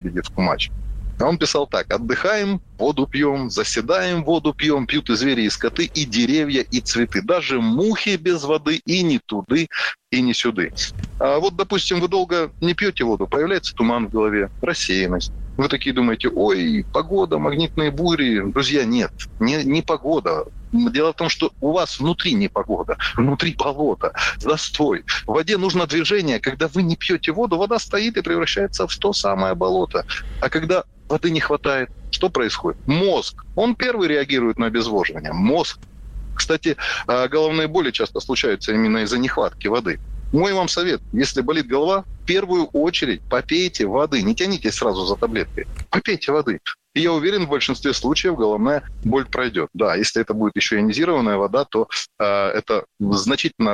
выглядит в кумач. А он писал так: отдыхаем, воду пьем, заседаем, воду пьем, пьют и звери, и скоты, и деревья, и цветы. Даже мухи без воды, и ни туды, и ни сюды. А вот, допустим, вы долго не пьете воду, появляется туман в голове, рассеянность. Вы такие думаете: ой, погода, магнитные бури. Друзья, нет, не погода. Дело в том, что у вас внутри не погода, внутри болото, застой. В воде нужно движение. Когда вы не пьете воду, вода стоит и превращается в то самое болото. А когда воды не хватает, что происходит? Мозг, он первый реагирует на обезвоживание. Мозг. Кстати, головные боли часто случаются именно из-за нехватки воды. Мой вам совет: если болит голова, в первую очередь попейте воды. Не тянитесь сразу за таблеткой. Попейте воды. И я уверен, в большинстве случаев головная боль пройдет. Да, если это будет еще ионизированная вода, то это значительно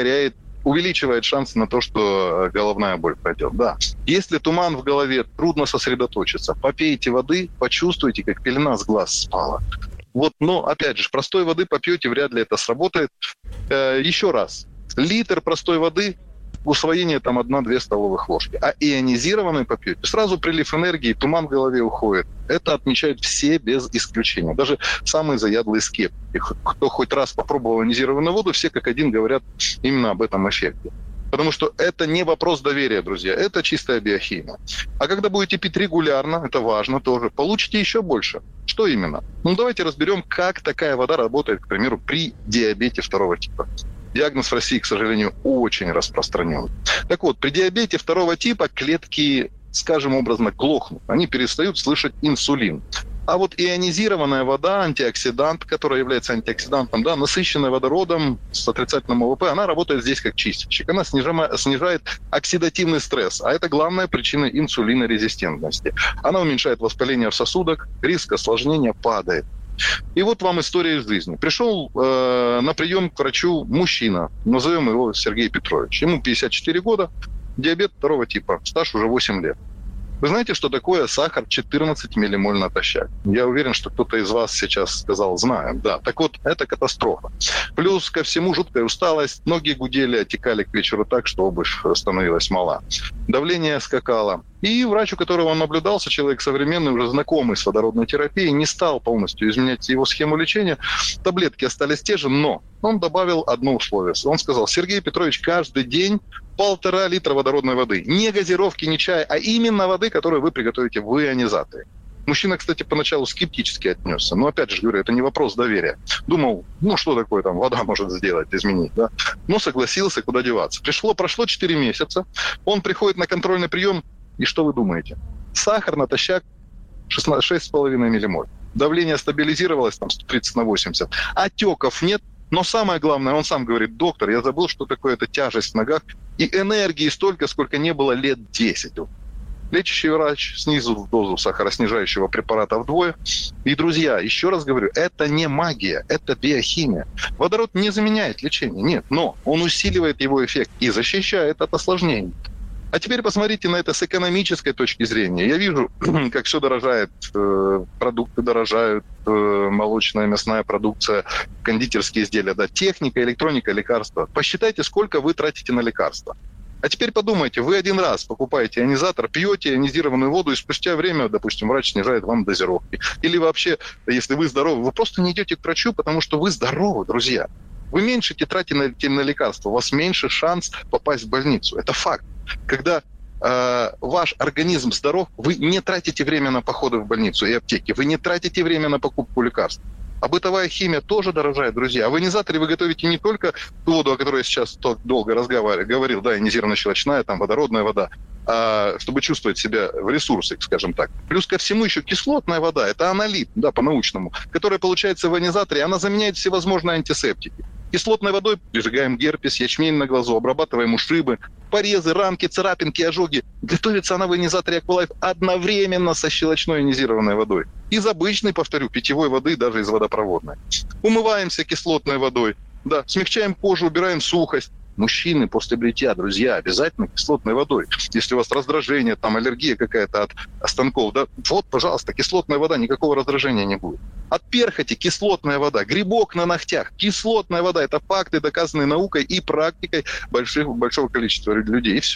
увеличивает шансы на то, что головная боль пройдет. Да. Если туман в голове, трудно сосредоточиться. Попейте воды, почувствуйте, как пелена с глаз спала. Вот, но, опять же, простой воды попьете, вряд ли это сработает. Еще раз. Литр простой воды, усвоение там 1-2 столовых ложки. А ионизированной попьете, сразу прилив энергии, туман в голове уходит. Это отмечают все без исключения. Даже самые заядлые скептики. Кто хоть раз попробовал ионизированную воду, все как один говорят именно об этом эффекте. Потому что это не вопрос доверия, друзья. Это чистая биохимия. А когда будете пить регулярно, это важно тоже, получите еще больше. Что именно? Ну, давайте разберем, как такая вода работает, к примеру, при диабете 2 типа. Диагноз в России, к сожалению, очень распространен. Так вот, при диабете 2 типа клетки, скажем образно, глохнут. Они перестают слышать инсулин. А вот ионизированная вода, антиоксидант, которая является антиоксидантом, да, насыщенная водородом с отрицательным ОВП, она работает здесь как чистильщик. Она снижает оксидативный стресс, а это главная причина инсулинорезистентности. Она уменьшает воспаление в сосудах, риск осложнения падает. И вот вам история из жизни. Пришел на прием к врачу мужчина, назовем его Сергей Петрович. Ему 54 года, диабет 2 типа, стаж уже 8 лет. Вы знаете, что такое сахар 14 миллимоль натощак? Я уверен, что кто-то из вас сейчас сказал: знаю. Да, так вот, это катастрофа. Плюс ко всему жуткая усталость, ноги гудели, отекали к вечеру так, что обувь становилась мала. Давление скакало. И врач, у которого он наблюдался, человек современный, уже знакомый с водородной терапией, не стал полностью изменять его схему лечения. Таблетки остались те же, но он добавил одно условие. Он сказал: Сергей Петрович, каждый день 1,5 литра водородной воды. Не газировки, не чая, а именно воды, которую вы приготовите в ионизаторе. Мужчина, кстати, поначалу скептически отнесся. Но, опять же говорю, это не вопрос доверия. Думал, что такое там вода может сделать, изменить, да? Но согласился, куда деваться. Прошло 4 месяца. Он приходит на контрольный прием. И что вы думаете? Сахар натощак 6,5 миллимоль. Давление стабилизировалось, там 130/80. Отеков нет. Но самое главное, он сам говорит: доктор, я забыл, что такое эта тяжесть в ногах. И энергии столько, сколько не было лет 10. Лечащий врач снизил дозу сахароснижающего препарата вдвое. И, друзья, еще раз говорю, это не магия, это биохимия. Водород не заменяет лечение, нет, но он усиливает его эффект и защищает от осложнений. А теперь посмотрите на это с экономической точки зрения. Я вижу, как все дорожает, продукты дорожают, молочная, мясная продукция, кондитерские изделия, да, техника, электроника, лекарства. Посчитайте, сколько вы тратите на лекарства. А теперь подумайте, вы один раз покупаете ионизатор, пьете ионизированную воду, и спустя время, допустим, врач снижает вам дозировки. Или вообще, если вы здоровы, вы просто не идете к врачу, потому что вы здоровы, друзья. Вы меньше тратите на лекарства, у вас меньше шанс попасть в больницу. Это факт. Когда ваш организм здоров, вы не тратите время на походы в больницу и аптеки, вы не тратите время на покупку лекарств. А бытовая химия тоже дорожает, друзья. А в ионизаторе вы готовите не только ту воду, о которой я сейчас долго говорил, да, ионизированно-щелочная, там, водородная вода, чтобы чувствовать себя в ресурсе, скажем так. Плюс ко всему еще кислотная вода, это анолит, да, по-научному, которая получается в ионизаторе, она заменяет всевозможные антисептики. Кислотной водой прижигаем герпес, ячмень на глазу, обрабатываем ушибы, порезы, ранки, царапинки, ожоги. Готовится она в ионизаторе Аквалайф одновременно со щелочной ионизированной водой. Из обычной, повторю, питьевой воды, даже из водопроводной. Умываемся кислотной водой, да, смягчаем кожу, убираем сухость. Мужчины после бритья, друзья, обязательно кислотной водой. Если у вас раздражение, там аллергия какая-то от станков, да, вот, пожалуйста, кислотная вода, никакого раздражения не будет. От перхоти кислотная вода, грибок на ногтях, кислотная вода. Это факты, доказанные наукой и практикой большого количества людей. И все.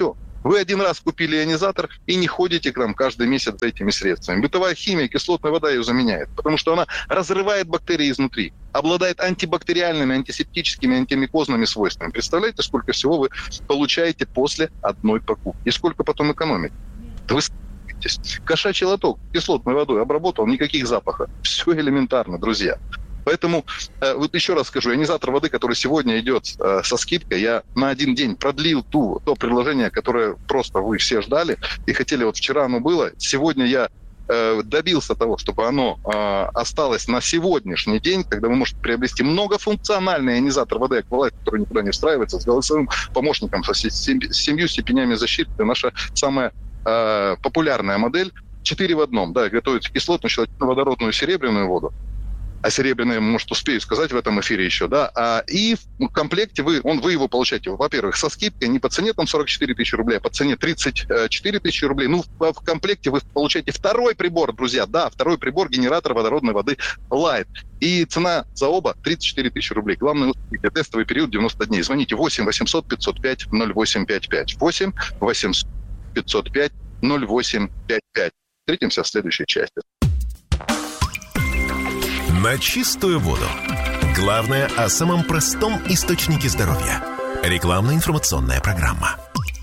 Вы один раз купили ионизатор и не ходите к нам каждый месяц за этими средствами. Бытовая химия, кислотная вода ее заменяет, потому что она разрывает бактерии изнутри, обладает антибактериальными, антисептическими, антимикозными свойствами. Представляете, сколько всего вы получаете после одной покупки и сколько потом экономите? Да вы с***тесь. Кошачий лоток кислотной водой обработал, никаких запахов. Все элементарно, друзья. Поэтому, вот еще раз скажу, ионизатор воды, который сегодня идет со скидкой, я на один день продлил то предложение, которое просто вы все ждали и хотели, вот вчера оно было, сегодня я добился того, чтобы оно осталось на сегодняшний день, когда вы можете приобрести многофункциональный ионизатор воды Aqualight, который никуда не встраивается, с голосовым помощником, со 7 степенями защиты. Это наша самая популярная модель. 4 в одном, да, готовится кислотную, щелочно-водородную, серебряную воду. А серебряные, может, успею сказать в этом эфире еще, да. И в комплекте вы его получаете, во-первых, со скидкой не по цене там 44 тысячи рублей, а по цене 34 тысячи рублей. Ну, в комплекте вы получаете второй прибор, друзья, да, второй прибор, генератор водородной воды Light. И цена за оба 34 тысячи рублей. Главное, успейте. Тестовый период 90 дней. Звоните 8 800 505 0855. 8 800 505 0855. Встретимся в следующей части. На чистую воду. Главное о самом простом источнике здоровья. Рекламно-информационная программа.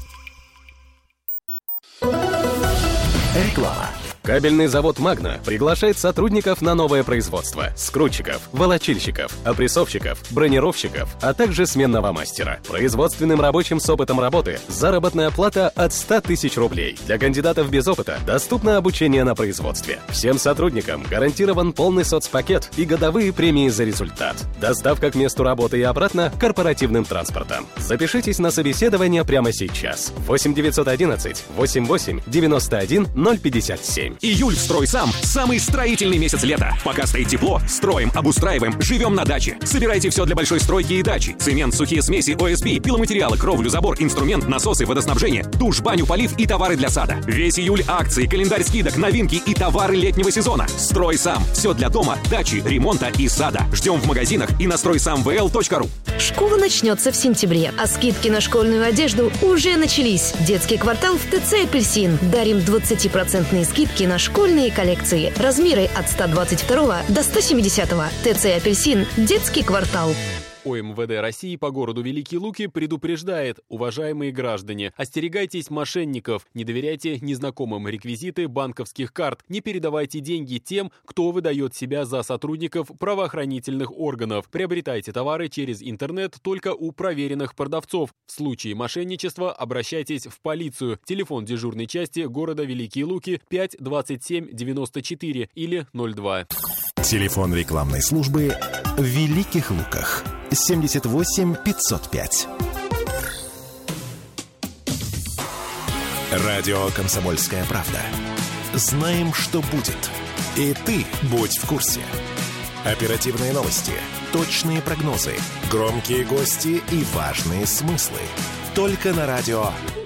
Реклама. Кабельный завод «Магна» приглашает сотрудников на новое производство: скрутчиков, волочильщиков, опрессовщиков, бронировщиков, а также сменного мастера. Производственным рабочим с опытом работы заработная плата от 100 тысяч рублей. Для кандидатов без опыта доступно обучение на производстве. Всем сотрудникам гарантирован полный соцпакет и годовые премии за результат. Доставка к месту работы и обратно корпоративным транспортом. Запишитесь на собеседование прямо сейчас. 8 911 88 91 057. Июль в «Стройсам» – самый строительный месяц лета. Пока стоит тепло, строим, обустраиваем, живем на даче. Собирайте все для большой стройки и дачи. Цемент, сухие смеси, ОСБ, пиломатериалы, кровлю, забор, инструмент, насосы, водоснабжение, душ, баню, полив и товары для сада. Весь июль акции, календарь скидок, новинки и товары летнего сезона. «Стройсам» – все для дома, дачи, ремонта и сада. Ждем в магазинах и на стройсамвл.ру. Школа начнется в сентябре, а скидки на школьную одежду уже начались. Детский квартал в ТЦ «Апельсин». Дарим 20% скидки на школьные коллекции. Размеры от 122 до 170. ТЦ «Апельсин». Детский квартал. ОМВД России по городу Великие Луки предупреждает: уважаемые граждане, остерегайтесь мошенников, не доверяйте незнакомым реквизиты банковских карт, не передавайте деньги тем, кто выдает себя за сотрудников правоохранительных органов. Приобретайте товары через интернет только у проверенных продавцов. В случае мошенничества обращайтесь в полицию. Телефон дежурной части города Великие Луки 5 27 94 или 02. Телефон рекламной службы в Великих Луках. 78 505. Радио «Комсомольская правда». Знаем, что будет. И ты будь в курсе. Оперативные новости, точные прогнозы, громкие гости и важные смыслы. Только на радио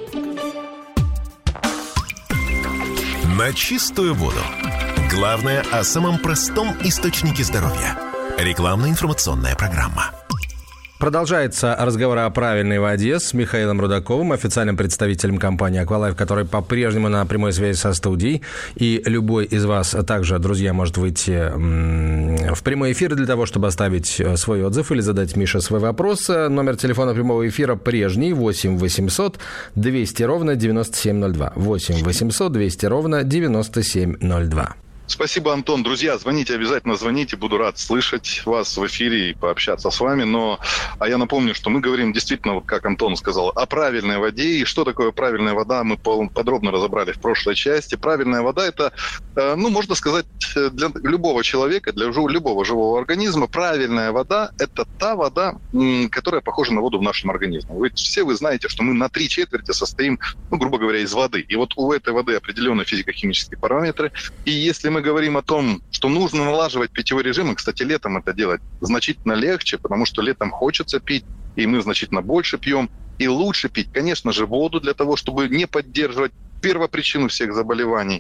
«На чистую воду». Главное о самом простом источнике здоровья. Рекламно-информационная программа. Продолжается разговор о правильной воде с Михаилом Рудаковым, официальным представителем компании Aqualife, который по-прежнему на прямой связи со студией. И любой из вас также, друзья, может выйти в прямой эфир для того, чтобы оставить свой отзыв или задать Мише свой вопрос. Номер телефона прямого эфира прежний: 8 800 200 ровно 9702. 8 800 200 ровно 9702. Спасибо, Антон. Друзья, звоните, обязательно звоните. Буду рад слышать вас в эфире и пообщаться с вами. А я напомню, что мы говорим действительно, вот как Антон сказал, о правильной воде. И что такое правильная вода, мы подробно разобрали в прошлой части. Правильная вода – это, можно сказать, для любого человека, для любого живого организма. Правильная вода – это та вода, которая похожа на воду в нашем организме. Все вы знаете, что мы на 3/4 состоим, грубо говоря, из воды. И вот у этой воды определенные физико-химические параметры. И если мы говорим о том, что нужно налаживать питьевой режим, и, кстати, летом это делать значительно легче, потому что летом хочется пить, и мы значительно больше пьем, и лучше пить, конечно же, воду для того, чтобы не поддерживать первопричину всех заболеваний.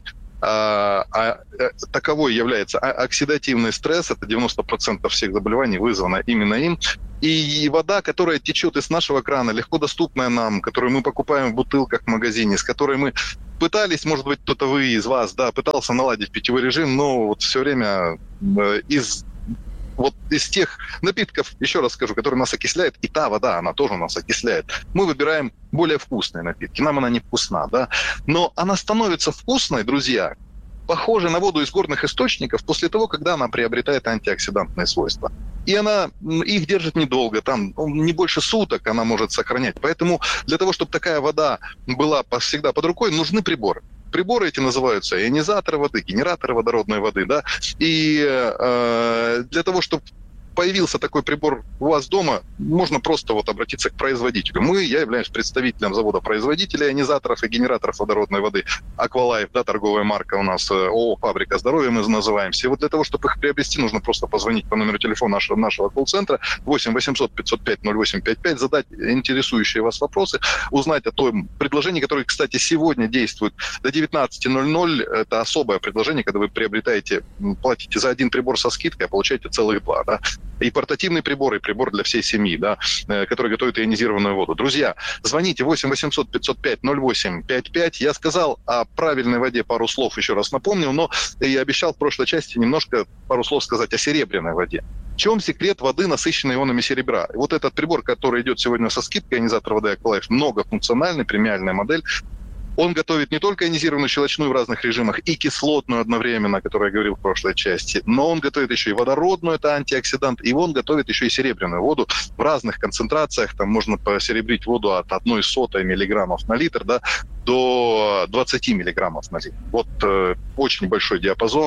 Таковой является оксидативный стресс, это 90% всех заболеваний вызвано именно им. И вода, которая течет из нашего крана, легко доступная нам, которую мы покупаем в бутылках в магазине, с которой мы пытались, может быть, кто-то вы из вас, да, пытался наладить питьевой режим, но вот все время из тех напитков, еще раз скажу, которые нас окисляют, и та вода, она тоже нас окисляет, мы выбираем более вкусные напитки. Нам она не вкусна, да, но она становится вкусной, друзья, похожей на воду из горных источников после того, когда она приобретает антиоксидантные свойства. И она их держит недолго, там не больше суток она может сохранять. Поэтому для того, чтобы такая вода была всегда под рукой, нужны приборы. Приборы эти называются ионизаторы воды, генераторы водородной воды, да. И для того, чтобы появился такой прибор у вас дома, можно просто обратиться к производителю. Я являюсь представителем завода-производителя ионизаторов и генераторов водородной воды Aqualife, да, торговая марка у нас, ООО «Фабрика здоровья» мы называемся. И для того, чтобы их приобрести, нужно просто позвонить по номеру телефона нашего колл-центра 8 800 505 0855, задать интересующие вас вопросы, узнать о том предложении, которое, кстати, сегодня действует до 19:00. Это особое предложение, когда вы платите за один прибор со скидкой, а получаете целых два, да. И портативный прибор, и прибор для всей семьи, да, который готовит ионизированную воду. Друзья, звоните 8 800 505 0855. Я сказал о правильной воде пару слов, еще раз напомню, но я обещал в прошлой части немножко пару слов сказать о серебряной воде. В чем секрет воды, насыщенной ионами серебра? И вот этот прибор, который идет сегодня со скидкой, ионизатор воды Aqualife, многофункциональный, премиальная модель, он готовит не только ионизированную щелочную в разных режимах и кислотную одновременно, о которой я говорил в прошлой части, но он готовит еще и водородную, это антиоксидант, и он готовит еще и серебряную воду в разных концентрациях. Там можно посеребрить воду от 0,01 миллиграммов на литр, да, до 20 миллиграммов на литр. Очень большой диапазон,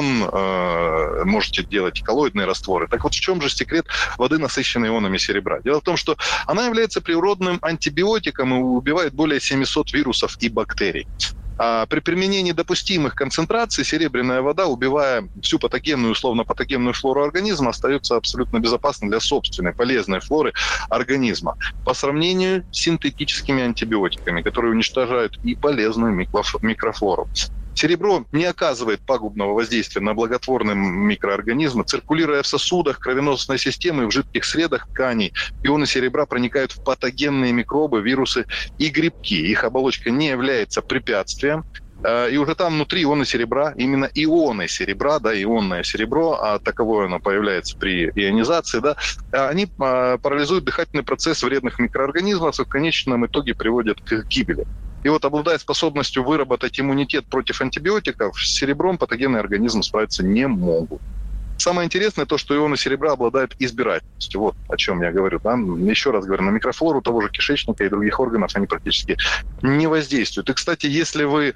можете делать коллоидные растворы. Так вот, в чем же секрет воды, насыщенной ионами серебра? Дело в том, что она является природным антибиотиком и убивает более 700 вирусов и бактерий. А при применении допустимых концентраций серебряная вода, убивая всю патогенную, условно-патогенную флору организма, остается абсолютно безопасной для собственной полезной флоры организма. По сравнению с синтетическими антибиотиками, которые уничтожают и полезную микрофлору. Серебро не оказывает пагубного воздействия на благотворные микроорганизмы. Циркулируя в сосудах, кровеносной системы и в жидких средах тканей, ионы серебра проникают в патогенные микробы, вирусы и грибки. Их оболочка не является препятствием. И уже там внутри ионы серебра, именно ионы серебра, да, ионное серебро, а таковое оно появляется при ионизации, да, они парализуют дыхательный процесс вредных микроорганизмов и в конечном итоге приводят к гибели. И обладая способностью выработать иммунитет против антибиотиков, с серебром патогенные организмы справиться не могут. Самое интересное то, что ионы серебра обладают избирательностью. Вот о чем я говорю. Да? Еще раз говорю, на микрофлору того же кишечника и других органов они практически не воздействуют. И, кстати, если вы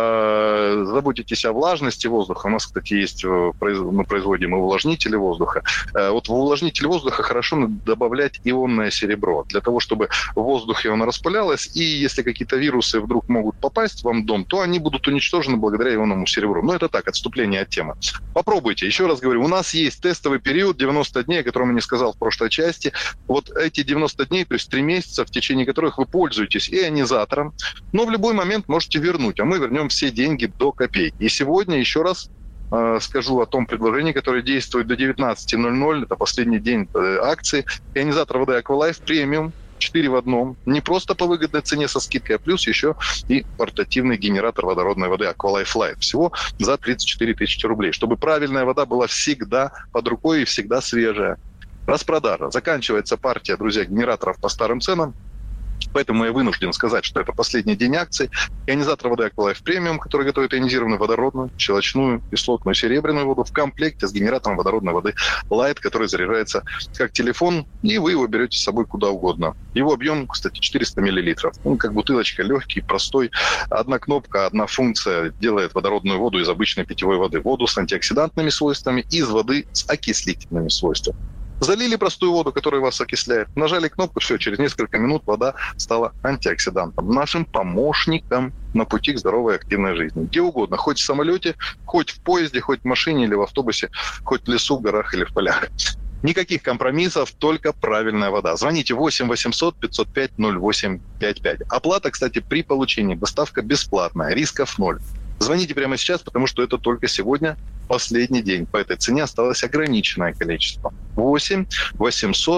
заботитесь о влажности воздуха, у нас, кстати, есть, мы производим и увлажнители воздуха. Вот в увлажнитель воздуха хорошо добавлять ионное серебро, для того, чтобы в воздухе оно распылялось, и если какие-то вирусы вдруг могут попасть вам в дом, то они будут уничтожены благодаря ионному серебру. Но это так, отступление от темы. Попробуйте. Еще раз говорю, у нас есть тестовый период 90 дней, о котором я не сказал в прошлой части. Вот эти 90 дней, то есть 3 месяца, в течение которых вы пользуетесь ионизатором, но в любой момент можете вернуть, а мы вернем все деньги до копейки. И сегодня еще раз скажу о том предложении, которое действует до 19:00, это последний день акции. Ионизатор воды Aqualife премиум 4 в одном, не просто по выгодной цене со скидкой, а плюс еще и портативный генератор водородной воды Aqualife Light. Всего за 34 тысячи рублей, чтобы правильная вода была всегда под рукой и всегда свежая. Распродажа. Заканчивается партия, друзья, генераторов по старым ценам. Поэтому я вынужден сказать, что это последний день акции. Ионизатор воды Aqualife Premium, который готовит ионизированную водородную, щелочную, кислотную, серебряную воду в комплекте с генератором водородной воды Light, который заряжается как телефон, и вы его берете с собой куда угодно. Его объем, кстати, 400 мл. Он как бутылочка, легкий, простой. Одна кнопка, одна функция делает водородную воду из обычной питьевой воды. Воду с антиоксидантными свойствами, из воды с окислительными свойствами. Залили простую воду, которая вас окисляет, нажали кнопку, все, через несколько минут вода стала антиоксидантом, нашим помощником на пути к здоровой активной жизни. Где угодно, хоть в самолете, хоть в поезде, хоть в машине или в автобусе, хоть в лесу, в горах или в полях. Никаких компромиссов, только правильная вода. Звоните 8 800 505 0855. Оплата, кстати, при получении. Доставка бесплатная, рисков 0. Звоните прямо сейчас, потому что это только сегодня последний день. По этой цене осталось ограниченное количество. 8 800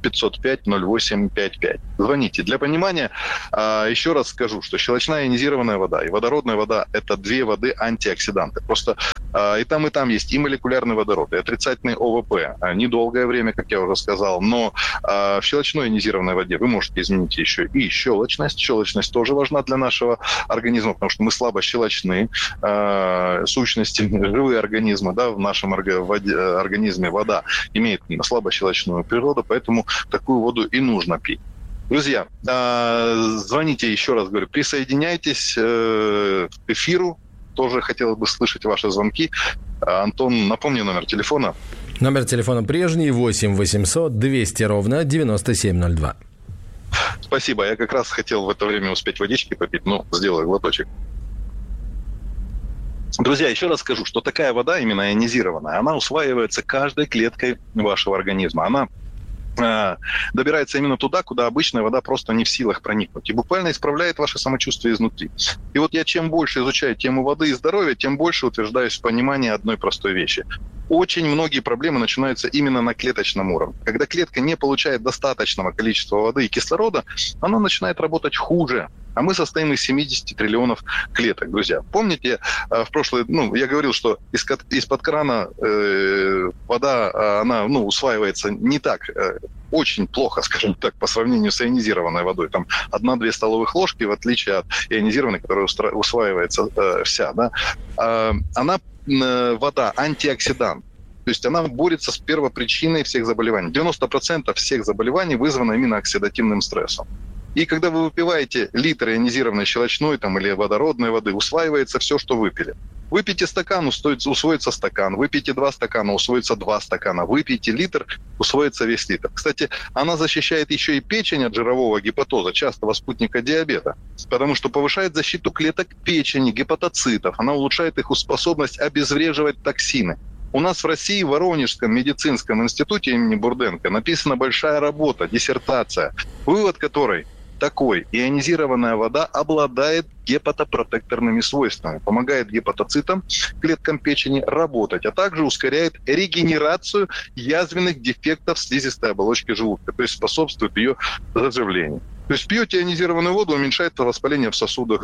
800-505-0855. Звоните. Для понимания, еще раз скажу, что щелочная ионизированная вода и водородная вода – это две воды-антиоксиданты. Просто и там есть и молекулярный водород, и отрицательный ОВП. Недолгое время, как я уже сказал, но в щелочной ионизированной воде вы можете изменить еще и щелочность. Щелочность тоже важна для нашего организма, потому что мы слабощелочные сущности, живые организмы, да, в нашем организме вода имеет слабощелочную природу, поэтому такую воду и нужно пить. Друзья, звоните, еще раз говорю, присоединяйтесь к эфиру. Тоже хотелось бы слышать ваши звонки. Антон, напомни номер телефона. Номер телефона прежний, 8 800 200 ровно 9702. Спасибо. Я как раз хотел в это время успеть водички попить, но сделаю глоточек. Друзья, еще раз скажу, что такая вода, именно ионизированная, она усваивается каждой клеткой вашего организма. Она добирается именно туда, куда обычная вода просто не в силах проникнуть. И буквально исправляет ваше самочувствие изнутри. И вот я чем больше изучаю тему воды и здоровья, тем больше утверждаюсь в понимании одной простой вещи. Очень многие проблемы начинаются именно на клеточном уровне. Когда клетка не получает достаточного количества воды и кислорода, она начинает работать хуже. А мы состоим из 70 триллионов клеток, друзья. Помните, в прошлый, я говорил, что из-под крана вода, она усваивается не так, очень плохо, скажем так, по сравнению с ионизированной водой. Там 1-2 столовых ложки, в отличие от ионизированной, которая усваивается вся. Да? Вода антиоксидант. То есть она борется с первопричиной всех заболеваний. 90% всех заболеваний вызвано именно оксидативным стрессом. И когда вы выпиваете литр ионизированной щелочной или водородной воды, усваивается все, что выпили. Выпейте стакан, усвоится стакан. Выпейте 2 стакана, усвоится 2 стакана. Выпейте литр, усвоится весь литр. Кстати, она защищает еще и печень от жирового гепатоза, частого спутника диабета, потому что повышает защиту клеток печени, гепатоцитов. Она улучшает их способность обезвреживать токсины. У нас в России, в Воронежском медицинском институте имени Бурденко написана большая работа, диссертация, вывод которой такой: ионизированная вода обладает гепатопротекторными свойствами, помогает гепатоцитам, клеткам печени работать, а также ускоряет регенерацию язвенных дефектов слизистой оболочки желудка, то есть способствует ее заживлению. То есть пьете ионизированную воду, уменьшается воспаление в сосудах,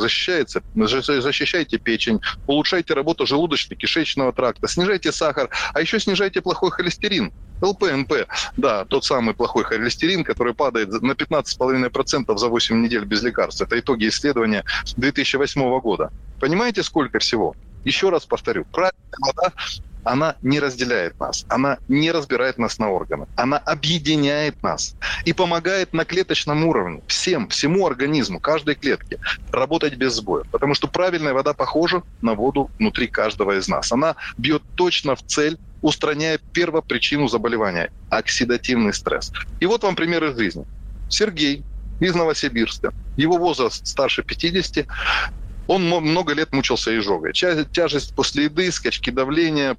защищаете печень, улучшаете работу желудочно-кишечного тракта, снижаете сахар, а еще снижаете плохой холестерин. ЛПНП, да, тот самый плохой холестерин, который падает на 15,5% за 8 недель без лекарств. Это итоги исследования 2008 года. Понимаете, сколько всего? Еще раз повторю, правильная вода, она не разделяет нас, она не разбирает нас на органы, она объединяет нас и помогает на клеточном уровне всему организму, каждой клетке работать без сбоя. Потому что правильная вода похожа на воду внутри каждого из нас. Она бьет точно в цель, устраняя первопричину заболевания – оксидативный стресс. И вот вам пример из жизни. Сергей из Новосибирска. Его возраст старше 50. Он много лет мучился изжогой. Тяжесть после еды, скачки давления,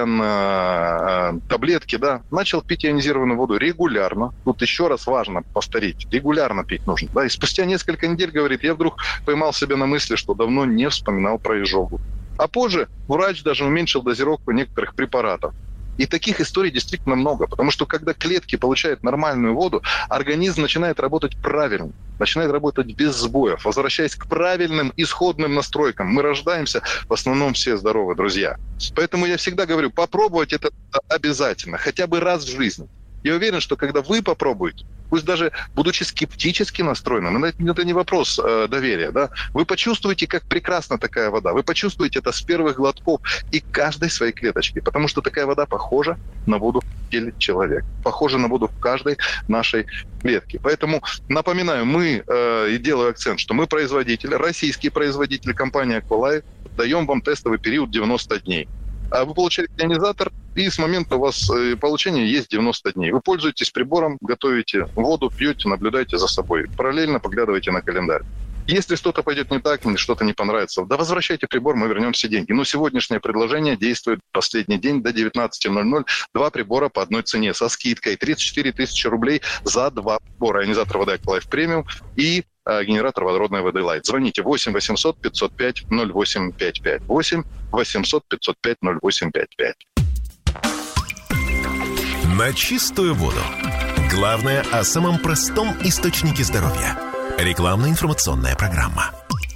постоянно таблетки. Да. Начал пить ионизированную воду регулярно. Тут еще раз важно повторить. Регулярно пить нужно. Да. И спустя несколько недель, говорит, я вдруг поймал себя на мысли, что давно не вспоминал про изжогу. А позже врач даже уменьшил дозировку некоторых препаратов. И таких историй действительно много, потому что когда клетки получают нормальную воду, организм начинает работать правильно, начинает работать без сбоев, возвращаясь к правильным исходным настройкам. Мы рождаемся в основном все здоровы, друзья. Поэтому я всегда говорю, попробовать это обязательно, хотя бы раз в жизни. Я уверен, что когда вы попробуете, пусть даже будучи скептически настроенным, это не вопрос доверия, да, вы почувствуете, как прекрасна такая вода, вы почувствуете это с первых глотков и каждой своей клеточки, потому что такая вода похожа на воду в теле человека, похожа на воду в каждой нашей клетке. Поэтому напоминаю, мы, и делаю акцент, что мы производитель, российский производитель, компания Aqualife, даем вам тестовый период 90 дней. Вы получаете ионизатор, и с момента у вас получения есть 90 дней. Вы пользуетесь прибором, готовите воду, пьете, наблюдайте за собой. Параллельно поглядывайте на календарь. Если что-то пойдет не так, или что-то не понравится, да возвращайте прибор, мы вернем все деньги. Но сегодняшнее предложение действует последний день до 19:00. 2 прибора по одной цене со скидкой 34 тысячи рублей за 2 прибора. Ионизатор воды Aqualife Premium и генератор водородной воды Light. Звоните 8 800 505 0855. 8 800 505 0855. На чистую воду. Главное о самом простом источнике здоровья. Рекламно-информационная программа.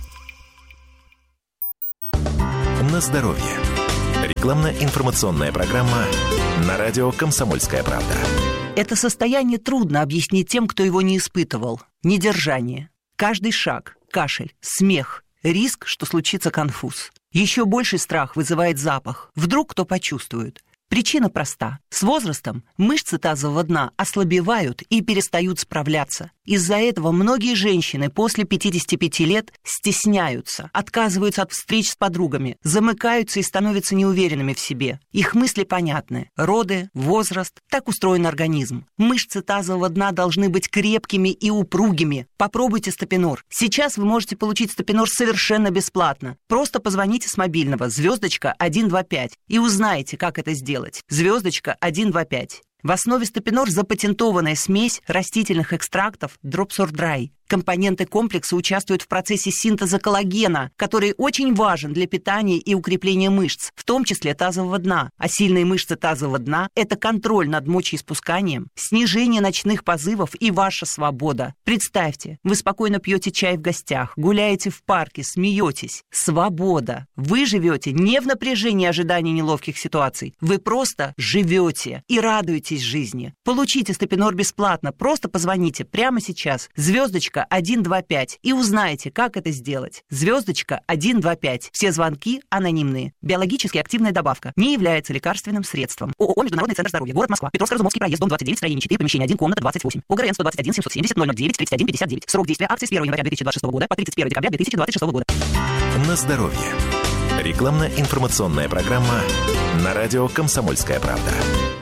На здоровье. Рекламно-информационная программа на радио «Комсомольская правда». Это состояние трудно объяснить тем, кто его не испытывал. Недержание. Каждый шаг, кашель, смех, риск, что случится конфуз. Еще больший страх вызывает запах. Вдруг кто почувствует. Причина проста. С возрастом мышцы тазового дна ослабевают и перестают справляться. Из-за этого многие женщины после 55 лет стесняются, отказываются от встреч с подругами, замыкаются и становятся неуверенными в себе. Их мысли понятны. Роды, возраст, так устроен организм. Мышцы тазового дна должны быть крепкими и упругими. Попробуйте стопинор. Сейчас вы можете получить стопинор совершенно бесплатно. Просто позвоните с мобильного *125 и узнаете, как это сделать. *125. В основе стопинор запатентованная смесь растительных экстрактов Dropsor-Dry. Компоненты комплекса участвуют в процессе синтеза коллагена, который очень важен для питания и укрепления мышц, в том числе тазового дна. А сильные мышцы тазового дна – это контроль над мочеиспусканием, снижение ночных позывов и ваша свобода. Представьте, вы спокойно пьете чай в гостях, гуляете в парке, смеетесь. Свобода. Вы живете не в напряжении ожидания неловких ситуаций. Вы просто живете и радуетесь жизни. Получите стопинор бесплатно. Просто позвоните прямо сейчас. *125 и узнаете, как это сделать. *125. Все звонки анонимные. Биологически активная добавка. Не является лекарственным средством. ООО «Международный центр здоровья». Город Москва. Петровско-Разумовский проезд, дом 29, строение 4, помещение 1, комната 28. ОГРН 121 770 009 31 59. Срок действия акции с 1 января 2026 года по 31 декабря 2026 года. На здоровье. Рекламно-информационная программа на радио «Комсомольская правда».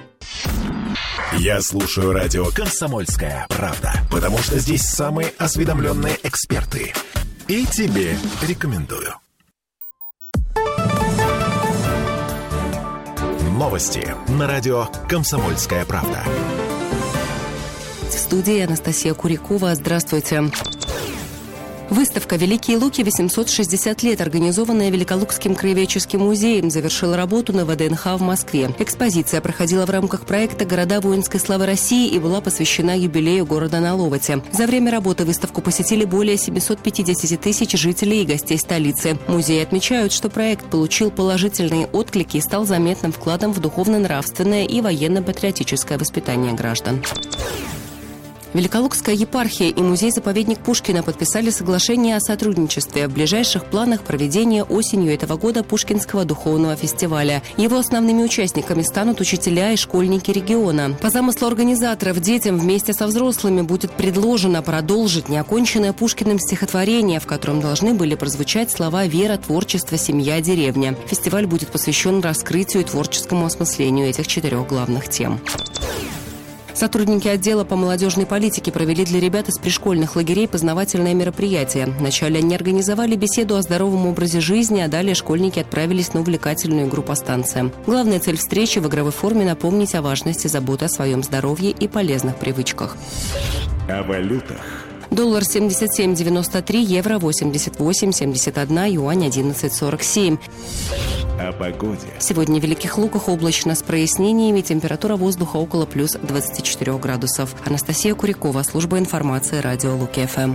Я слушаю радио «Комсомольская правда», потому что здесь самые осведомленные эксперты. И тебе рекомендую. Новости на радио «Комсомольская правда». В студии Анастасия Курякова. Здравствуйте. Выставка «Великие Луки. 860 лет», организованная Великолукским краеведческим музеем, завершила работу на ВДНХ в Москве. Экспозиция проходила в рамках проекта «Города воинской славы России» и была посвящена юбилею города на Ловоте. За время работы выставку посетили более 750 тысяч жителей и гостей столицы. Музеи отмечают, что проект получил положительные отклики и стал заметным вкладом в духовно-нравственное и военно-патриотическое воспитание граждан. Великолукская епархия и музей-заповедник Пушкина подписали соглашение о сотрудничестве. В ближайших планах проведения осенью этого года Пушкинского духовного фестиваля. Его основными участниками станут учителя и школьники региона. По замыслу организаторов, детям вместе со взрослыми будет предложено продолжить неоконченное Пушкиным стихотворение, в котором должны были прозвучать слова «Вера, творчество, семья, деревня». Фестиваль будет посвящен раскрытию и творческому осмыслению этих 4 главных тем. Сотрудники отдела по молодежной политике провели для ребят из пришкольных лагерей познавательное мероприятие. Вначале они организовали беседу о здоровом образе жизни, а далее школьники отправились на увлекательную игру по станциям. Главная цель встречи в игровой форме – напомнить о важности заботы о своем здоровье и полезных привычках. О валютах. Доллар 77.93, евро 88.71, юань 11.47. О погоде. Сегодня в Великих Луках облачно с прояснениями, температура воздуха около плюс 24 градусов. Анастасия Курякова, служба информации, радио Луки-ФМ.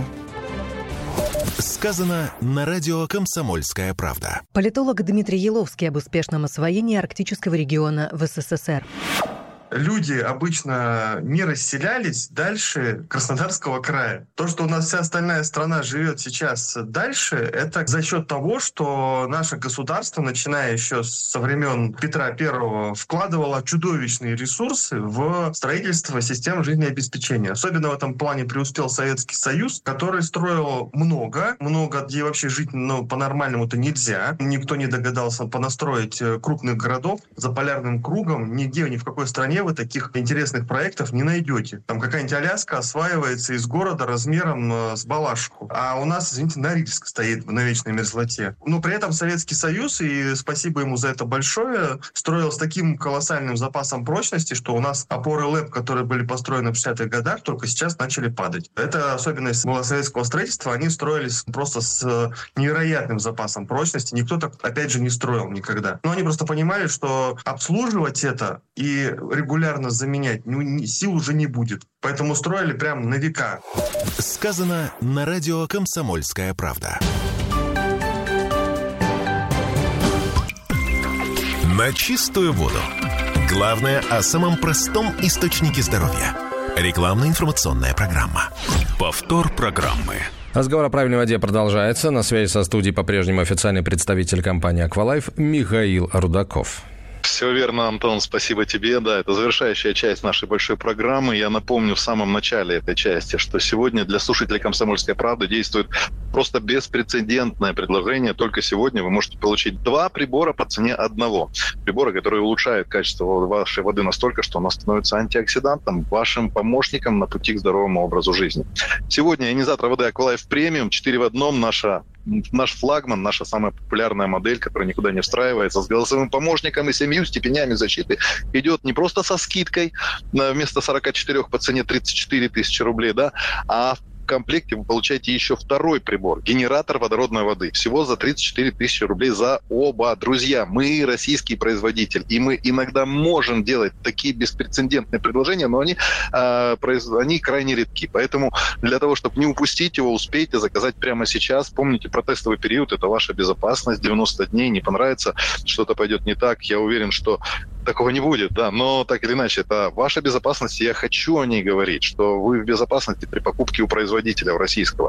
Сказано на радио «Комсомольская правда». Политолог Дмитрий Еловский об успешном освоении арктического региона в СССР. Люди обычно не расселялись дальше Краснодарского края. То, что у нас вся остальная страна живет сейчас дальше, это за счет того, что наше государство, начиная еще со времен Петра I, вкладывало чудовищные ресурсы в строительство систем жизнеобеспечения. Особенно в этом плане преуспел Советский Союз, который строил много, где вообще жить по-нормальному-то нельзя. Никто не догадался понастроить крупных городов за полярным кругом. Нигде, ни в какой стране вы таких интересных проектов не найдете. Там какая-нибудь Аляска осваивается из города размером с Балашиху. А у нас, извините, Норильск стоит на вечной мерзлоте. Но при этом Советский Союз, и спасибо ему за это большое, строил с таким колоссальным запасом прочности, что у нас опоры ЛЭП, которые были построены в 60-х годах, только сейчас начали падать. Это особенность была советского строительства. Они строились просто с невероятным запасом прочности. Никто так, опять же, не строил никогда. Но они просто понимали, что обслуживать это и регулярно заменять сил уже не будет. Поэтому строили прямо на века. Сказано на радио «Комсомольская правда». На чистую воду. Главное о самом простом источнике здоровья. Рекламно-информационная программа. Повтор программы. Разговор о правильной воде продолжается. На связи со студией по-прежнему официальный представитель компании «Аквалайф» Михаил Рудаков. Все верно, Антон, спасибо тебе. Да, это завершающая часть нашей большой программы. Я напомню в самом начале этой части, что сегодня для слушателей «Комсомольской правды» действует просто беспрецедентное предложение. Только сегодня вы можете получить 2 прибора по цене одного. Прибора, которые улучшают качество вашей воды настолько, что она становится антиоксидантом, вашим помощником на пути к здоровому образу жизни. Сегодня ионизатор воды «Аквалайф Премиум» 4 в одном, наш флагман, наша самая популярная модель, которая никуда не встраивается, с голосовым помощником и 7 степенями защиты, идет не просто со скидкой вместо 44 по цене 34 тысячи рублей, да, а в комплекте вы получаете еще второй прибор, генератор водородной воды, всего за 34 тысячи рублей за оба. Друзья, мы российский производитель, и мы иногда можем делать такие беспрецедентные предложения, но они крайне редки. Поэтому для того, чтобы не упустить его, успейте заказать прямо сейчас. Помните, про тестовый период – это ваша безопасность, 90 дней, не понравится, что-то пойдет не так. Я уверен, что такого не будет, да, но так или иначе, это ваша безопасность, и я хочу о ней говорить, что вы в безопасности при покупке у производителя российского.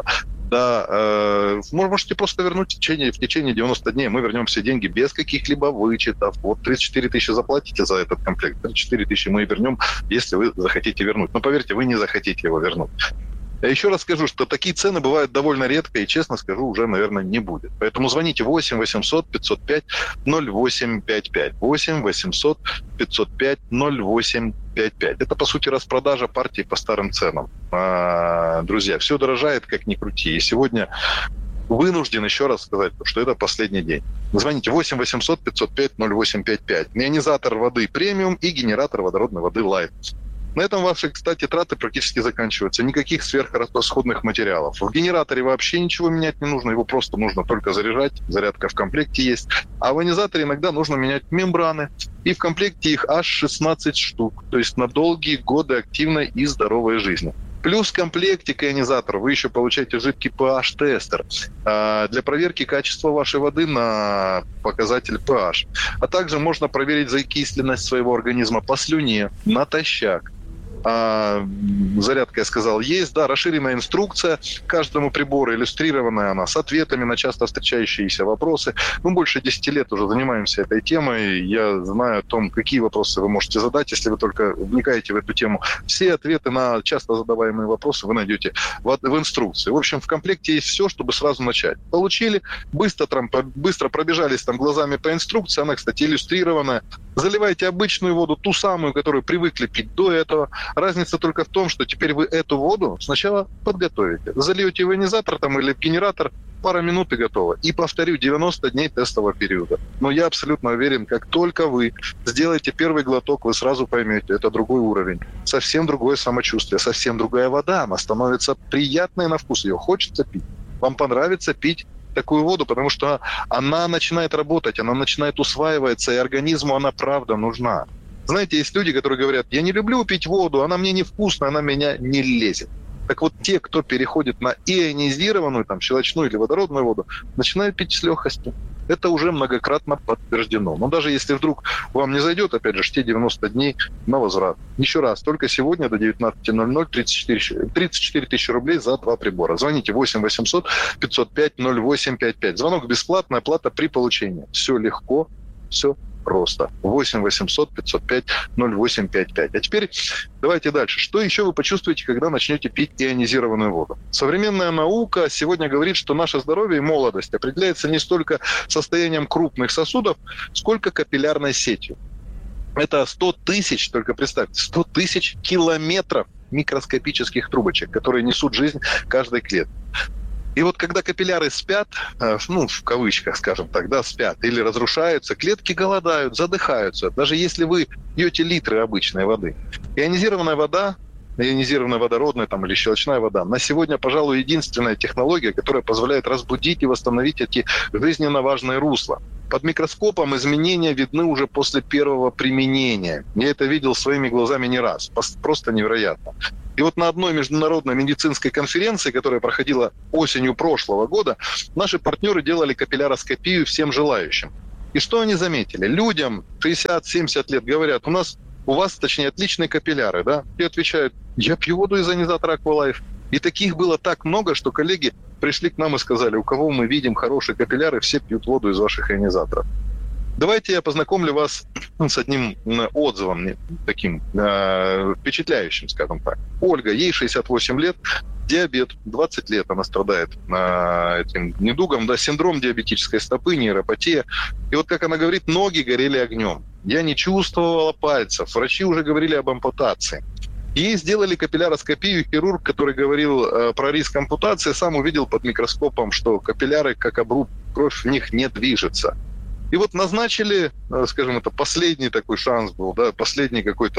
Да, можете просто вернуть в течение 90 дней, мы вернем все деньги без каких-либо вычетов. Вот 34 тысячи заплатите за этот комплект, 34 тысячи мы вернем, если вы захотите вернуть. Но поверьте, вы не захотите его вернуть. Я еще раз скажу, что такие цены бывают довольно редко, и, честно скажу, уже, наверное, не будет. Поэтому звоните 8 800 505 0855. 8 800 505 0855. Это, по сути, распродажа партии по старым ценам. Друзья, все дорожает, как ни крути. И сегодня вынужден еще раз сказать, что это последний день. Звоните 8 800 505 0855. Ионизатор воды премиум и генератор водородной воды Light. На этом ваши, кстати, траты практически заканчиваются. Никаких сверхрасходных материалов. В генераторе вообще ничего менять не нужно. Его просто нужно только заряжать. Зарядка в комплекте есть. А в ионизаторе иногда нужно менять мембраны. И в комплекте их аж 16 штук. То есть на долгие годы активной и здоровой жизни. Плюс в комплекте к ионизатору вы еще получаете жидкий pH-тестер для проверки качества вашей воды на показатель pH. А также можно проверить закисленность своего организма по слюне, натощак. Зарядка, я сказал, есть, да, расширенная инструкция к каждому прибору, иллюстрированная она, с ответами на часто встречающиеся вопросы. Мы больше 10 лет уже занимаемся этой темой, я знаю о том, какие вопросы вы можете задать, если вы только вникаете в эту тему. Все ответы на часто задаваемые вопросы вы найдете в инструкции. В общем, в комплекте есть все, чтобы сразу начать. Получили, быстро пробежались там глазами по инструкции, она, кстати, иллюстрированная. Заливайте обычную воду, ту самую, которую привыкли пить до этого. Разница только в том, что теперь вы эту воду сначала подготовите. Зальете в ионизатор там, или в генератор, пара минут и готово. И повторю, 90 дней тестового периода. Но я абсолютно уверен, как только вы сделаете первый глоток, вы сразу поймете, это другой уровень. Совсем другое самочувствие, совсем другая вода. Она становится приятной на вкус, ее хочется пить. Вам понравится пить такую воду, потому что она начинает работать, она начинает усваиваться, и организму она правда нужна. Знаете, есть люди, которые говорят, я не люблю пить воду, она мне невкусная, она меня не лезет. Так вот, те, кто переходит на ионизированную, там, щелочную или водородную воду, начинают пить с легкостью. Это уже многократно подтверждено. Но даже если вдруг вам не зайдет, опять же, те 90 дней на возврат. Еще раз, только сегодня до 19:00 34 тысячи рублей за 2 прибора. Звоните 8 800 505 0855. Звонок бесплатный, оплата при получении. Все легко, все просто. 8 800 505 0855. А теперь давайте дальше. Что еще вы почувствуете, когда начнете пить ионизированную воду? Современная наука сегодня говорит, что наше здоровье и молодость определяется не столько состоянием крупных сосудов, сколько капиллярной сетью. Это 100 тысяч, только представьте, 100 тысяч километров микроскопических трубочек, которые несут жизнь каждой клетке. И вот когда капилляры спят, ну, в кавычках, скажем так, да, спят или разрушаются, клетки голодают, задыхаются, даже если вы пьете литры обычной воды. Ионизированная вода ионизированная водородная там, или щелочная вода, на сегодня, пожалуй, единственная технология, которая позволяет разбудить и восстановить эти жизненно важные русла. Под микроскопом изменения видны уже после первого применения. Я это видел своими глазами не раз. Просто невероятно. И вот на одной международной медицинской конференции, которая проходила осенью прошлого года, наши партнеры делали капилляроскопию всем желающим. И что они заметили? Людям 60-70 лет говорят, у вас, отличные капилляры, да? И отвечают, я пью воду из ионизатора Aqualife. И таких было так много, что коллеги пришли к нам и сказали, у кого мы видим хорошие капилляры, все пьют воду из ваших ионизаторов. Давайте я познакомлю вас с одним отзывом, таким впечатляющим, скажем так. Ольга, ей 68 лет, диабет, 20 лет она страдает этим недугом, да, синдром диабетической стопы, нейропатия. И вот как она говорит, ноги горели огнем. Я не чувствовала пальцев, врачи уже говорили об ампутации. Ей сделали капилляроскопию, хирург, который говорил про риск ампутации, сам увидел под микроскопом, что капилляры, как обруб, кровь в них не движется. И вот назначили, скажем, это последний такой шанс был, да, последняя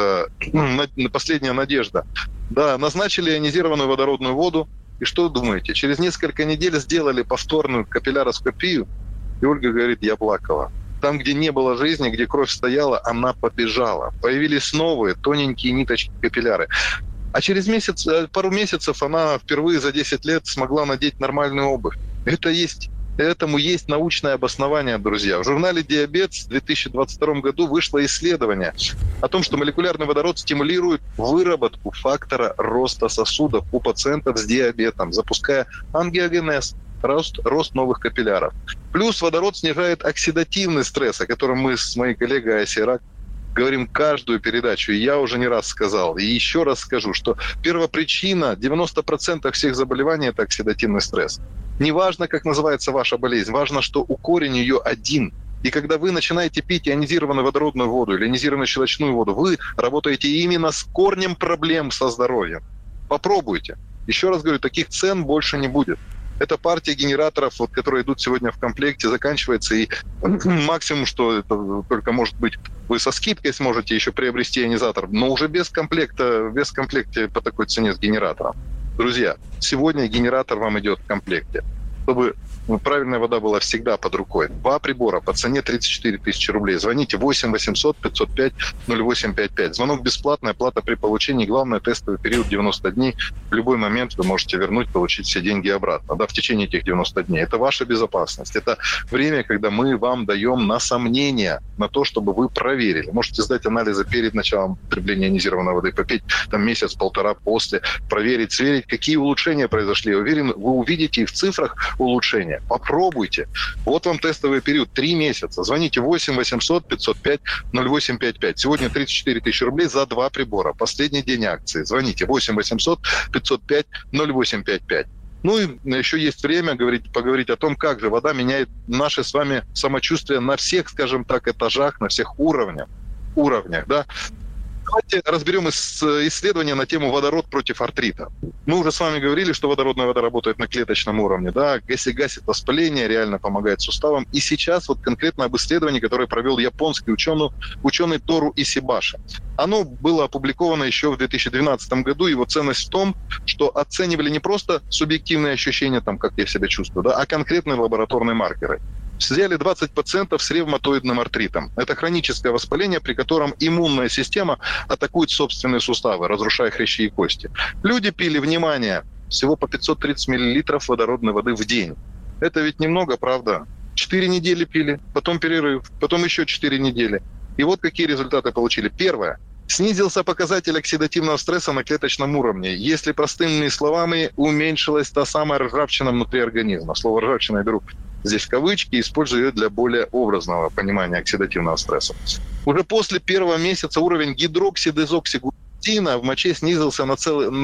надежда. Да, назначили ионизированную водородную воду. И что думаете? Через несколько недель сделали повторную капилляроскопию, и Ольга говорит, я плакала. Там, где не было жизни, где кровь стояла, она побежала. Появились новые тоненькие ниточки капилляры. А через пару месяцев она впервые за 10 лет смогла надеть нормальную обувь. Этому есть научное обоснование, друзья. В журнале «Диабет» в 2022 году вышло исследование о том, что молекулярный водород стимулирует выработку фактора роста сосудов у пациентов с диабетом, запуская ангиогенез, рост новых капилляров. Плюс водород снижает оксидативный стресс, о котором мы с моей коллегой Айсей Рак говорим каждую передачу. И я уже не раз сказал, и еще раз скажу, что первопричина 90% всех заболеваний – это оксидативный стресс. Неважно, как называется ваша болезнь, важно, что корень ее один. И когда вы начинаете пить ионизированную водородную воду или ионизированную щелочную воду, вы работаете именно с корнем проблем со здоровьем. Попробуйте. Еще раз говорю, таких цен больше не будет. Эта партия генераторов, которые идут сегодня в комплекте, заканчивается, и максимум, что это только может быть, вы со скидкой сможете еще приобрести ионизатор, но уже без комплекта по такой цене с генератором. Друзья, сегодня генератор вам идет в комплекте. Чтобы правильная вода была всегда под рукой. 2 прибора по цене 34 тысячи рублей. Звоните 8 800 505 0855. Звонок бесплатный, оплата при получении. Главное, тестовый период 90 дней. В любой момент вы можете вернуть, получить все деньги обратно. Да, в течение этих 90 дней. Это ваша безопасность. Это время, когда мы вам даем на сомнение, на то, чтобы вы проверили. Можете сдать анализы перед началом употребления ионизированной воды, попить там месяц-полтора после, проверить, сверить, какие улучшения произошли. Я уверен, вы увидите и в цифрах улучшения. Попробуйте. Вот вам тестовый период 3 месяца. Звоните 8 800 505 0855. Сегодня 34 тысячи рублей за 2 прибора. Последний день акции. Звоните 8 800 505 0855. Ну и еще есть время поговорить о том, как же вода меняет наше с вами самочувствие на всех, скажем так, этажах, на всех уровнях. Да? Давайте разберем исследование на тему водород против артрита. Мы уже с вами говорили, что водородная вода работает на клеточном уровне, да, гасит воспаление, реально помогает суставам. И сейчас вот конкретно об исследовании, которое провел японский ученый Тору Исибаши. Оно было опубликовано еще в 2012 году. Его ценность в том, что оценивали не просто субъективные ощущения, там, как я себя чувствую, да, а конкретные лабораторные маркеры. Взяли 20 пациентов с ревматоидным артритом. Это хроническое воспаление, при котором иммунная система атакует собственные суставы, разрушая хрящи и кости. Люди пили, внимание, всего по 530 мл водородной воды в день. Это ведь немного, правда? 4 недели пили, потом перерыв, потом еще 4 недели. И вот какие результаты получили. Первое. Снизился показатель оксидативного стресса на клеточном уровне. Если простыми словами, уменьшилась та самая ржавчина внутри организма. Слово «ржавчина» я беру здесь в кавычки, использую ее для более образного понимания оксидативного стресса. Уже после первого месяца уровень гидроксидезоксиглутина в моче снизился на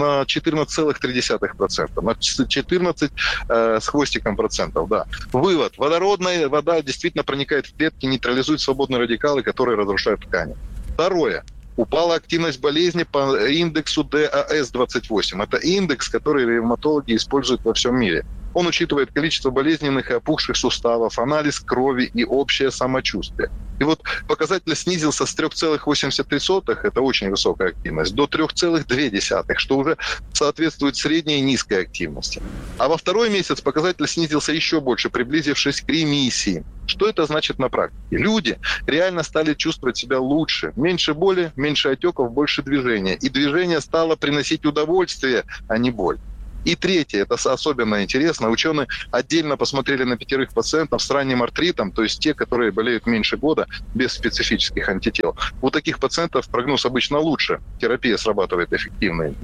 14,3%, на 14 с хвостиком процентов. Да. Вывод. Водородная вода действительно проникает в клетки, нейтрализует свободные радикалы, которые разрушают ткани. Второе. Упала активность болезни по индексу DAS-28. Это индекс, который ревматологи используют во всем мире. Он учитывает количество болезненных и опухших суставов, анализ крови и общее самочувствие. И вот показатель снизился с 3,83, это очень высокая активность, до 3,2, что уже соответствует средней и низкой активности. А во второй месяц показатель снизился еще больше, приблизившись к ремиссии. Что это значит на практике? Люди реально стали чувствовать себя лучше. Меньше боли, меньше отеков, больше движения. И движение стало приносить удовольствие, а не боль. И третье, это особенно интересно, ученые отдельно посмотрели на 5 пациентов с ранним артритом, то есть те, которые болеют меньше года, без специфических антител. У таких пациентов прогноз обычно лучше, терапия срабатывает эффективнее.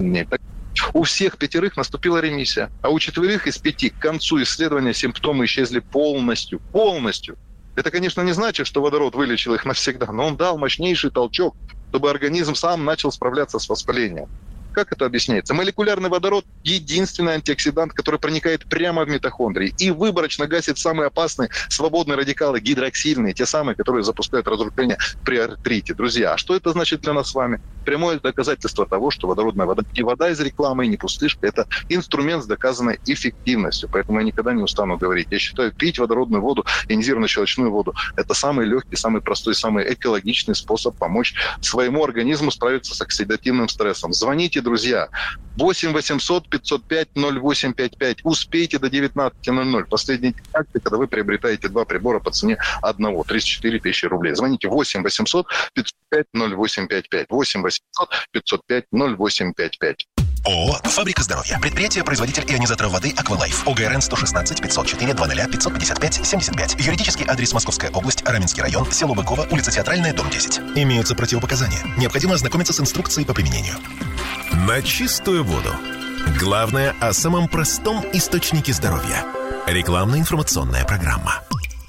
У всех 5 наступила ремиссия, а у 4 из 5 к концу исследования симптомы исчезли полностью. Полностью. Это, конечно, не значит, что водород вылечил их навсегда, но он дал мощнейший толчок, чтобы организм сам начал справляться с воспалением. Как это объясняется? Молекулярный водород – единственный антиоксидант, который проникает прямо в митохондрии и выборочно гасит самые опасные свободные радикалы, гидроксильные, те самые, которые запускают разрушение при артрите. Друзья, а что это значит для нас с вами? Прямое доказательство того, что водородная вода не вода из рекламы, не пустышка, это инструмент с доказанной эффективностью. Поэтому я никогда не устану говорить. Я считаю, пить водородную воду, ионизированную щелочную воду – это самый легкий, самый простой, самый экологичный способ помочь своему организму справиться с оксидативным стрессом. Звоните, друзья, 8 800 505 0855. Успейте до 19:00. Последний акции, когда вы приобретаете 2 прибора по цене одного. 34 тысячи рублей. Звоните 8 800 505 0855. 8 800 505 0855. ООО «Фабрика здоровья». Предприятие-производитель ионизаторов воды «Аквалайф». ОГРН 116 504 00 555 75. Юридический адрес: Московская область, Раменский район, село Быково, улица Театральная, дом 10. Имеются противопоказания. Необходимо ознакомиться с инструкцией по применению. На чистую воду. Главное о самом простом источнике здоровья. Рекламно-информационная программа.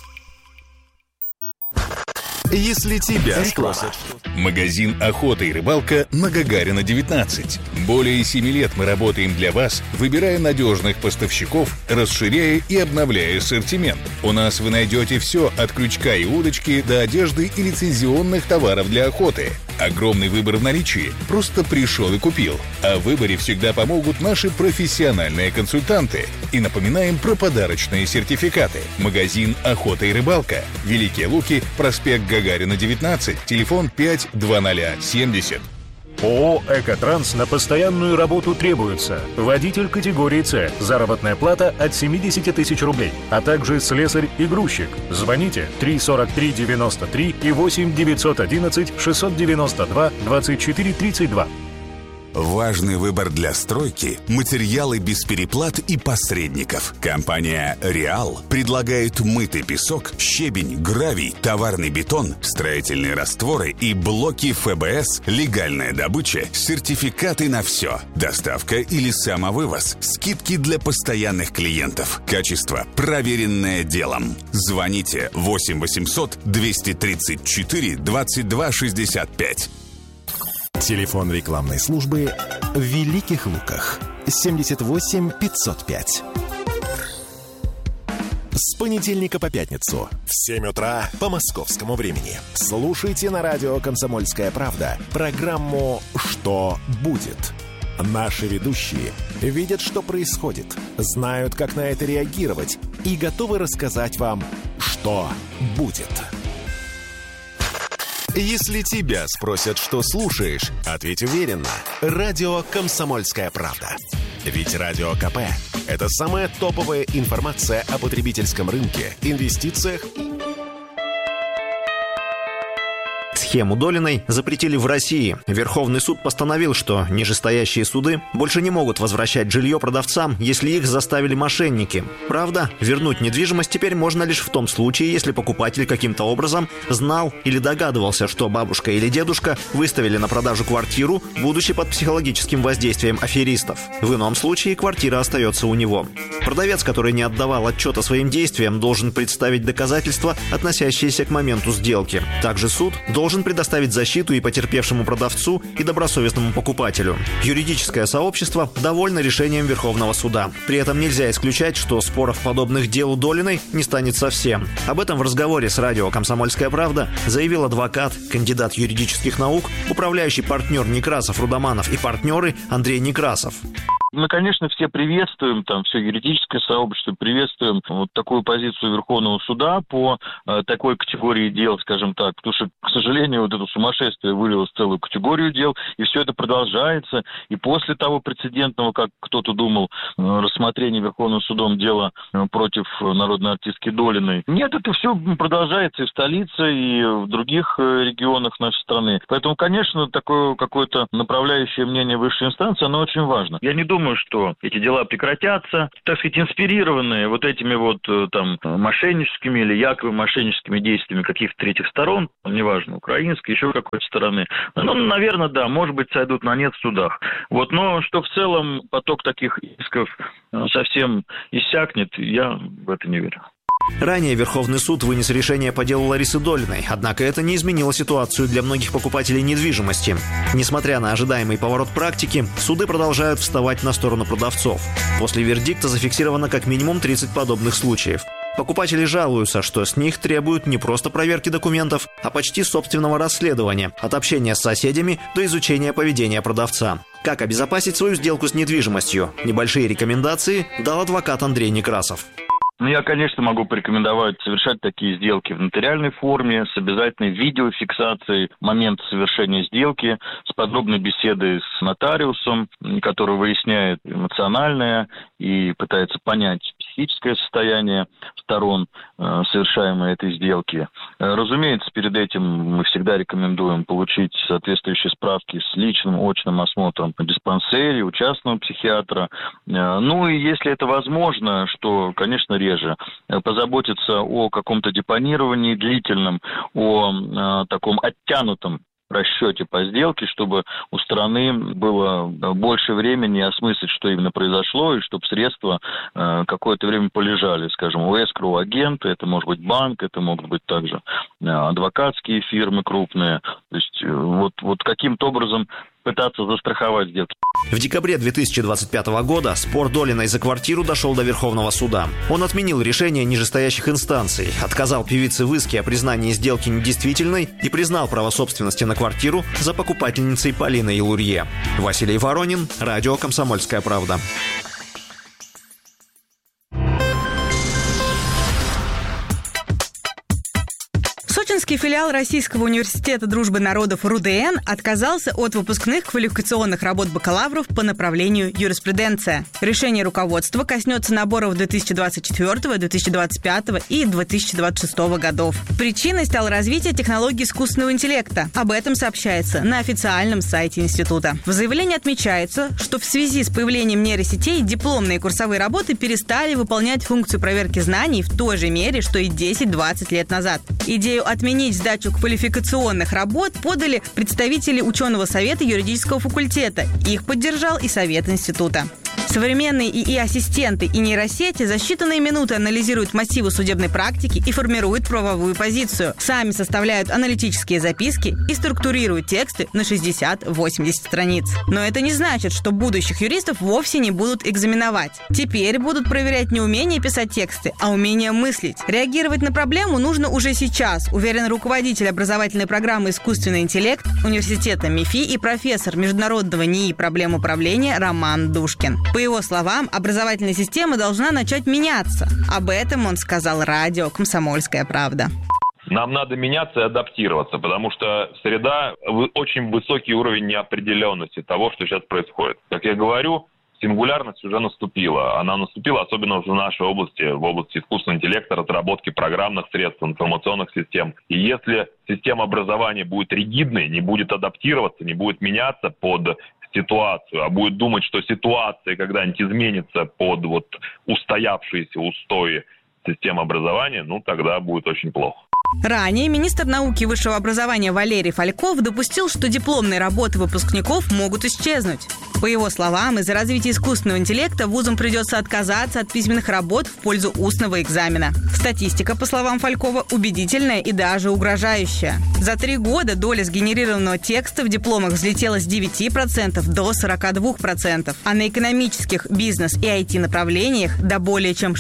Если тебя спросят. Магазин «Охота и рыбалка» на Гагарина, 19. Более 7 лет мы работаем для вас, выбирая надежных поставщиков, расширяя и обновляя ассортимент. У нас вы найдете все от крючка и удочки до одежды и лицензионных товаров для охоты. Огромный выбор в наличии. Просто пришел и купил. О выборе всегда помогут наши профессиональные консультанты. И напоминаем про подарочные сертификаты. Магазин «Охота и рыбалка». Великие Луки, проспект Гагарина, 19. Телефон 52070. ООО «Экотранс» на постоянную работу требуется. Водитель категории «С». Заработная плата от 70 тысяч рублей. А также слесарь и грузчик. Звоните 343 93 и 8 911 692 24 32. Важный выбор для стройки – материалы без переплат и посредников. Компания «Реал» предлагает мытый песок, щебень, гравий, товарный бетон, строительные растворы и блоки ФБС, легальная добыча, сертификаты на все, доставка или самовывоз, скидки для постоянных клиентов. Качество, проверенное делом. Звоните 8 800 234 22 65. Телефон рекламной службы в Великих Луках 78 505. С понедельника по пятницу в 7 утра по московскому времени. Слушайте на радио «Комсомольская правда» программу «Что будет?». Наши ведущие видят, что происходит, знают, как на это реагировать и готовы рассказать вам, что будет. Если тебя спросят, что слушаешь, ответь уверенно. Радио «Комсомольская правда». Ведь Радио КП – это самая топовая информация о потребительском рынке, инвестициях. Схему Долиной запретили в России. Верховный суд постановил, что нижестоящие суды больше не могут возвращать жилье продавцам, если их заставили мошенники. Правда, вернуть недвижимость теперь можно лишь в том случае, если покупатель каким-то образом знал или догадывался, что бабушка или дедушка выставили на продажу квартиру, будучи под психологическим воздействием аферистов. В ином случае квартира остается у него. Продавец, который не отдавал отчета своим действиям, должен представить доказательства, относящиеся к моменту сделки. Также суд должен предоставить защиту и потерпевшему продавцу, и добросовестному покупателю. Юридическое сообщество довольно решением Верховного суда. При этом нельзя исключать, что споров, подобных делу Долиной, не станет совсем. Об этом в разговоре с радио «Комсомольская правда» заявил адвокат, кандидат юридических наук, управляющий партнер Некрасов, Рудоманов и партнеры Андрей Некрасов. Мы, конечно, все приветствуем, все юридическое сообщество, приветствуем вот такую позицию Верховного суда по такой категории дел, скажем так, потому что, к сожалению, вот это сумасшествие вылилось в целую категорию дел, и все это продолжается, и после того прецедентного, как кто-то думал, рассмотрения Верховным судом дела против народной артистки Долиной. Нет, это все продолжается и в столице, и в других регионах нашей страны. Поэтому, конечно, такое какое-то направляющее мнение высшей инстанции, оно очень важно. Я не думаю, что эти дела прекратятся, так сказать, инспирированные вот этими вот мошенническими или якобы мошенническими действиями каких-то третьих сторон, неважно, украинской, еще какой-то стороны. Наверное, да, может быть, сойдут на нет в судах. Вот, но что в целом поток таких исков совсем иссякнет, я в это не верю. Ранее Верховный суд вынес решение по делу Ларисы Долиной, однако это не изменило ситуацию для многих покупателей недвижимости. Несмотря на ожидаемый поворот практики, суды продолжают вставать на сторону продавцов. После вердикта зафиксировано как минимум 30 подобных случаев. Покупатели жалуются, что с них требуют не просто проверки документов, а почти собственного расследования, от общения с соседями до изучения поведения продавца. Как обезопасить свою сделку с недвижимостью? Небольшие рекомендации дал адвокат Андрей Некрасов. Я, конечно, могу порекомендовать совершать такие сделки в нотариальной форме, с обязательной видеофиксацией момента совершения сделки, с подробной беседой с нотариусом, который выясняет эмоциональное и пытается понять психическое состояние сторон совершаемой этой сделки. Разумеется, перед этим мы всегда рекомендуем получить соответствующие справки с личным очным осмотром в диспансере, у частного психиатра. Ну и если это возможно, что, конечно, реже, позаботиться о каком-то депонировании длительном, о таком оттянутом расчете по сделке, чтобы у страны было больше времени осмыслить, что именно произошло, и чтобы средства какое-то время полежали, скажем, у эскроу-агента, это может быть банк, это могут быть также адвокатские фирмы крупные. То есть вот каким-то образом пытаться застраховать сделки. В декабре 2025 года спор Долиной за квартиру дошел до Верховного суда. Он отменил решение нижестоящих инстанций, отказал певице в иске о признании сделки недействительной и признал право собственности на квартиру за покупательницей Полиной Илурье. Василий Воронин, радио «Комсомольская правда». Сочинский филиал Российского университета дружбы народов РУДН отказался от выпускных квалификационных работ бакалавров по направлению юриспруденция. Решение руководства коснется наборов 2024, 2025 и 2026 годов. Причиной стало развитие технологий искусственного интеллекта. Об этом сообщается на официальном сайте института. В заявлении отмечается, что в связи с появлением нейросетей дипломные курсовые работы перестали выполнять функцию проверки знаний в той же мере, что и 10-20 лет назад. Идею отменить сдачу квалификационных работ подали представители ученого совета юридического факультета. Их поддержал и совет института. Современные ИИ-ассистенты и нейросети за считанные минуты анализируют массивы судебной практики и формируют правовую позицию. Сами составляют аналитические записки и структурируют тексты на 60-80 страниц. Но это не значит, что будущих юристов вовсе не будут экзаменовать. Теперь будут проверять не умение писать тексты, а умение мыслить. Реагировать на проблему нужно уже сейчас, уверен руководитель образовательной программы «Искусственный интеллект» университета МИФИ и профессор международного НИИ проблем управления Роман Душкин. По его словам, образовательная система должна начать меняться. Об этом он сказал радио «Комсомольская правда». Нам надо меняться и адаптироваться, потому что среда – очень высокий уровень неопределенности того, что сейчас происходит. Как я говорю, сингулярность уже наступила. Она наступила особенно уже в нашей области, в области искусственного интеллекта, разработки программных средств, информационных систем. И если система образования будет ригидной, не будет адаптироваться, не будет меняться под ситуацию, а будет думать, что ситуация когда-нибудь изменится под устоявшиеся устои системы образования, тогда будет очень плохо. Ранее министр науки и высшего образования Валерий Фальков допустил, что дипломные работы выпускников могут исчезнуть. По его словам, из-за развития искусственного интеллекта вузам придется отказаться от письменных работ в пользу устного экзамена. Статистика, по словам Фалькова, убедительная и даже угрожающая. За 3 года доля сгенерированного текста в дипломах взлетела с 9% до 42%, а на экономических, бизнес и IT-направлениях до более чем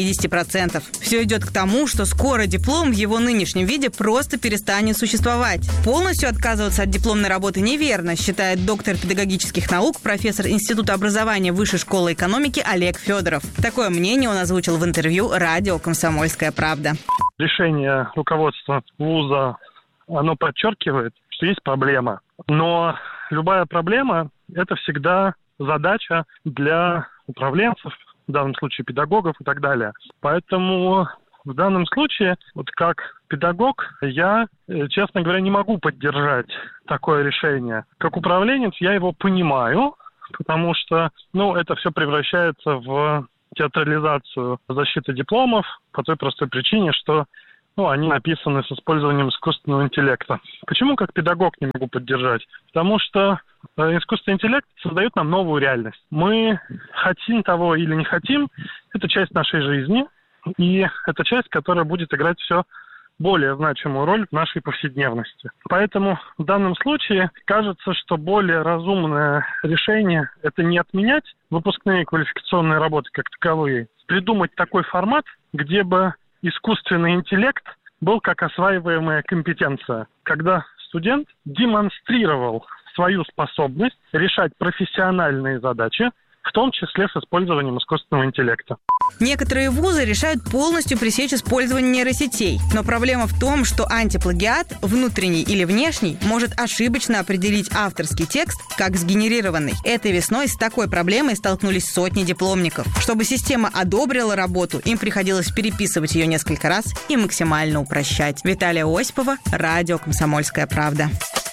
60%. Все идет к тому, что скоро диплом в его нынешнем виде просто перестанет существовать. Полностью отказываться от дипломной работы неверно, считает доктор педагогических наук, профессор профессор Института образования Высшей школы экономики Олег Федоров. Такое мнение он озвучил в интервью радио «Комсомольская правда». Решение руководства вуза, оно подчеркивает, что есть проблема. Но любая проблема – это всегда задача для управленцев, в данном случае педагогов и так далее. Поэтому в данном случае, вот как педагог, я, честно говоря, не могу поддержать такое решение. Как управленец я его понимаю, потому что, это все превращается в театрализацию защиты дипломов по той простой причине, что они написаны с использованием искусственного интеллекта. Почему как педагог не могу поддержать? Потому что искусственный интеллект создает нам новую реальность. Мы хотим того или не хотим, это часть нашей жизни, и это часть, которая будет играть все более значимую роль в нашей повседневности. Поэтому в данном случае кажется, что более разумное решение – это не отменять выпускные квалификационные работы как таковые, придумать такой формат, где бы искусственный интеллект был как осваиваемая компетенция, когда студент демонстрировал свою способность решать профессиональные задачи, в том числе с использованием искусственного интеллекта. Некоторые вузы решают полностью пресечь использование нейросетей. Но проблема в том, что антиплагиат, внутренний или внешний, может ошибочно определить авторский текст как сгенерированный. Этой весной с такой проблемой столкнулись сотни дипломников. Чтобы система одобрила работу, им приходилось переписывать ее несколько раз и максимально упрощать. Виталия Осипова, радио «Комсомольская правда».